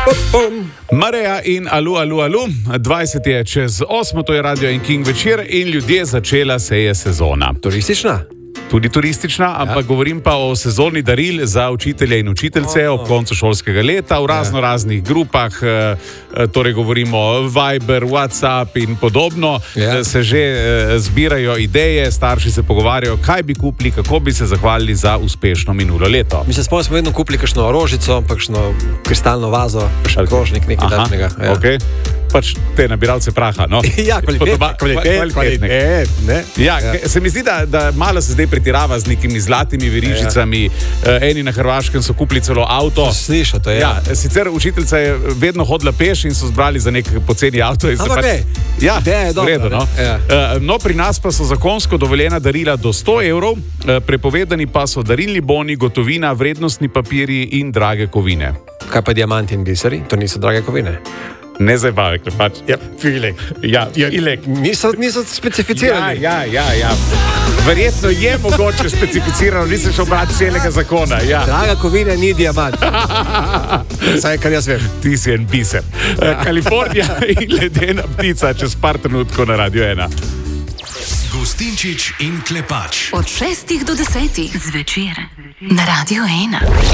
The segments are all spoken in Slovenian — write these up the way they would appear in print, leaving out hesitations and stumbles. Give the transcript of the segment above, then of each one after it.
Mareja in alu, 20 je čez 8, to je Radio in King večer in ljudje, začela se je sezona. Turistična? Tudi turistična, ampak govorim pa o sezoni daril za učitelje in učiteljce ob koncu šolskega leta v raznih grupah, torej govorimo Viber, WhatsApp in podobno, se že zbirajo ideje, starši se pogovarjajo, kaj bi kupili, kako bi se zahvalili za uspešno minulo leto. Mi se spomnim, smo vedno kupili kakšno rožico, kakšno kristalno vazo, kakšen krožnik, nekaj takšnega. Okay. Pač te nabiralce praha, no? Ja, kvalitetne. Ja, se mi zdi, da malo se zdaj pretirava z nekimi zlatimi verižicami. Eni na Hrvaškem so kupili celo avto. Slišal to, ja. Sicer učiteljica je vedno hodila peš in so zbrali za nek poceni avto. Ampak ja, ideja je dobra. Vredo, no? No, pri nas pa so zakonsko dovoljena darila do 100 evrov, prepovedani pa so darilni boni, gotovina, vrednostni papirji in drage kovine. Kaj pa diamanti in biseri? To niso drage kovine. Ne zabavek, pač. Ja, filek. Ja, ilek. Niso specificirani. Ja. Verjetno je mogoče specificirano, nisem šel brati celega zakona. Ja. Draga kovina ni diamant. Saj, kar jaz vem. Ti si en biser. Kalifornija in ledena ptica čez par trenutkov na Radio 1. Gostinčič in Klepač. Od 6 do 10 zvečer na Radio 1.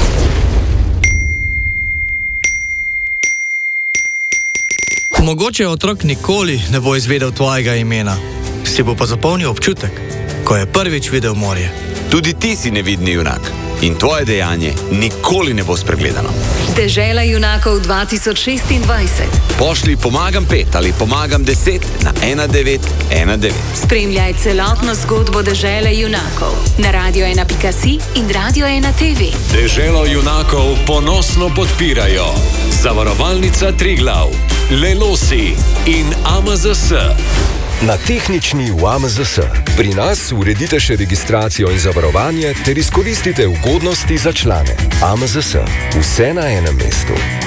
Mogoče otrok nikoli ne bo izvedel tvojega imena, si bo pa zapomnil občutek, ko je prvič videl morje. Tudi ti si nevidni junak in tvoje dejanje nikoli ne bo spregledano. Dežela junakov 2026. Pošlji pomagam 5 ali pomagam 10 na 1919. Spremljaj celotno zgodbo Dežele junakov na radio1.si in Radio 1 TV. Deželo junakov ponosno podpirajo Zavarovalnica Triglav, Lelosi in AMZS. Na tehnični v AMZS. Pri nas uredite še registracijo in zavarovanje ter izkoristite ugodnosti za člane. AMZS. Vse na enem mestu.